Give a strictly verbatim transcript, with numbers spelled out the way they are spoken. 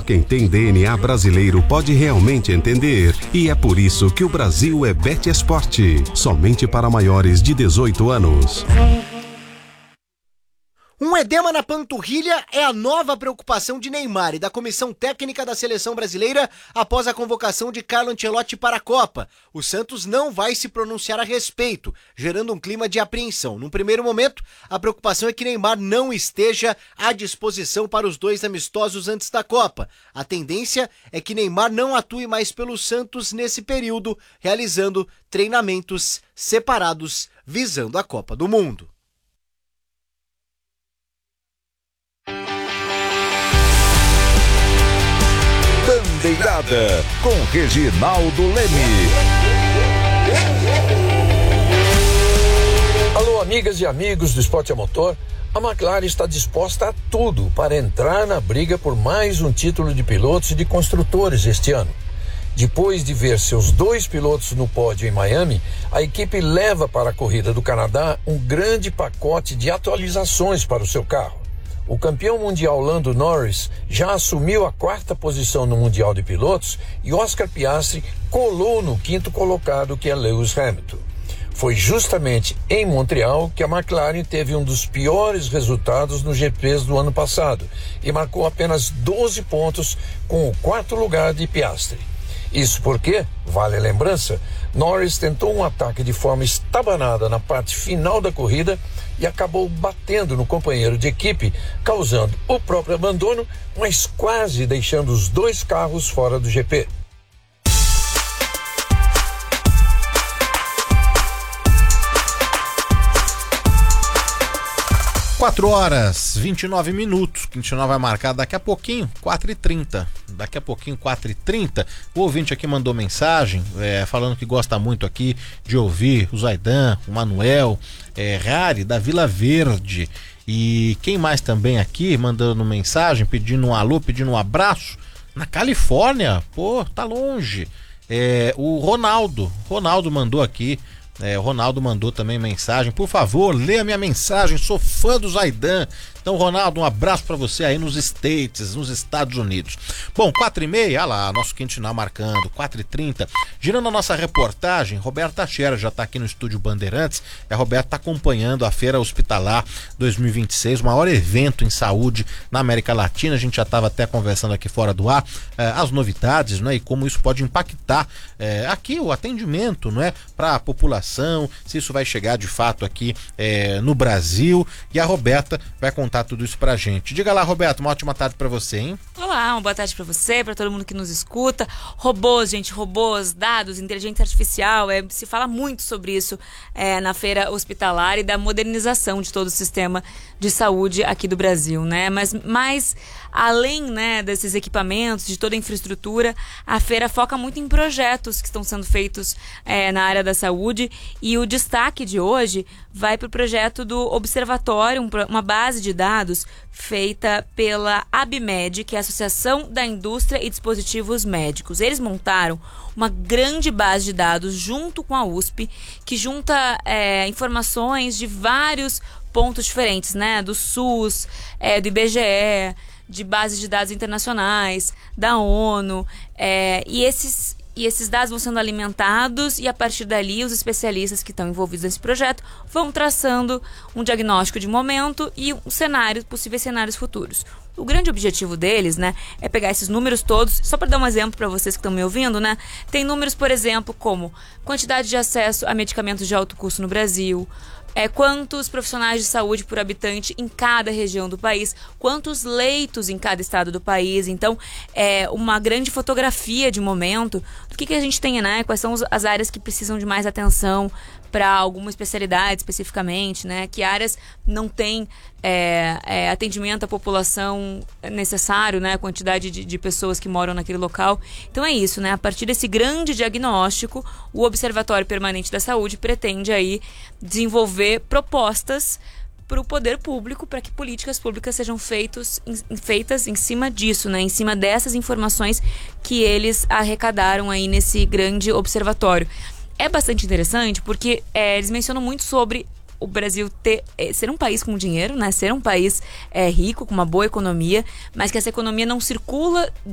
quem tem D N A brasileiro pode realmente entender. E é por isso que o Brasil é Bet Esporte. Somente para maiores de dezoito anos. Um edema na panturrilha é a nova preocupação de Neymar e da comissão técnica da seleção brasileira após a convocação de Carlo Ancelotti para a Copa. O Santos não vai se pronunciar a respeito, gerando um clima de apreensão. Num primeiro momento, a preocupação é que Neymar não esteja à disposição para os dois amistosos antes da Copa. A tendência é que Neymar não atue mais pelo Santos nesse período, realizando treinamentos separados visando a Copa do Mundo. Bandeirada com Reginaldo Leme. Alô, amigas e amigos do Esporte a Motor. A McLaren está disposta a tudo para entrar na briga por mais um título de pilotos e de construtores este ano. Depois de ver seus dois pilotos no pódio em Miami, a equipe leva para a corrida do Canadá um grande pacote de atualizações para o seu carro. O campeão mundial Lando Norris já assumiu a quarta posição no Mundial de Pilotos e Oscar Piastri colou no quinto colocado, que é Lewis Hamilton. Foi justamente em Montreal que a McLaren teve um dos piores resultados no G Ps do ano passado e marcou apenas doze pontos com o quarto lugar de Piastri. Isso porque, vale a lembrança, Norris tentou um ataque de forma estabanada na parte final da corrida e acabou batendo no companheiro de equipe, causando o próprio abandono, mas quase deixando os dois carros fora do G P. quatro horas, vinte e nove minutos. Quintinal vai marcar daqui a pouquinho, quatro e trinta. Daqui a pouquinho, quatro e trinta. O ouvinte aqui mandou mensagem, é, falando que gosta muito aqui de ouvir o Zaidan, o Manuel, é, Rari, da Vila Verde. E quem mais também aqui, mandando mensagem, pedindo um alô, pedindo um abraço. Na Califórnia, pô, tá longe. É, o Ronaldo, Ronaldo mandou aqui. É, o Ronaldo mandou também mensagem. Por favor, lê a minha mensagem. Sou fã do Zaidan. Então, Ronaldo, um abraço pra você aí nos States, nos Estados Unidos. Bom, quatro e meia, olha lá, nosso quintinal marcando, quatro e trinta. Girando a nossa reportagem, Roberta Xera já tá aqui no estúdio Bandeirantes. A Roberta tá acompanhando a Feira Hospitalar dois mil e vinte e seis, o maior evento em saúde na América Latina. A gente já tava até conversando aqui fora do ar, eh, as novidades, né, e como isso pode impactar eh, aqui o atendimento, não é, para a população, se isso vai chegar de fato aqui eh, no Brasil. E a Roberta vai contar tudo isso pra gente. Diga lá, Roberto, uma ótima tarde pra você, hein? Olá, uma boa tarde pra você, pra todo mundo que nos escuta. Robôs, gente, robôs, dados, inteligência artificial, é, se fala muito sobre isso é, na Feira Hospitalar e da modernização de todo o sistema de saúde aqui do Brasil, né? Mas, mas além, né, desses equipamentos, de toda a infraestrutura, a feira foca muito em projetos que estão sendo feitos é, na área da saúde, e o destaque de hoje vai para o projeto do Observatório, um, uma base de dados feita pela ABMed, que é a Associação da Indústria e Dispositivos Médicos. Eles montaram uma grande base de dados junto com a U S P, que junta é, informações de vários pontos diferentes, né? Do SUS, é, do I B G E, de bases de dados internacionais, da ONU, é, e esses... E esses dados vão sendo alimentados e, a partir dali, os especialistas que estão envolvidos nesse projeto vão traçando um diagnóstico de momento e um cenário, possíveis cenários futuros. O grande objetivo deles, né, é pegar esses números todos, só para dar um exemplo para vocês que estão me ouvindo, né, tem números, por exemplo, como quantidade de acesso a medicamentos de alto custo no Brasil, É, quantos profissionais de saúde por habitante em cada região do país, quantos leitos em cada estado do país. Então, é uma grande fotografia de momento do que, que a gente tem, né? Quais são as áreas que precisam de mais atenção para alguma especialidade especificamente, né? Que áreas não têm é, é, atendimento à população necessário, né? A quantidade de, de pessoas que moram naquele local. Então é isso, né? A partir desse grande diagnóstico, o Observatório Permanente da Saúde pretende aí desenvolver propostas para o poder público, para que políticas públicas sejam feitos, em, feitas em cima disso, né? Em cima dessas informações que eles arrecadaram aí nesse grande observatório. É bastante interessante porque é, eles mencionam muito sobre o Brasil ter, é, ser um país com dinheiro, né? Ser um país é, rico, com uma boa economia, mas que essa economia não circula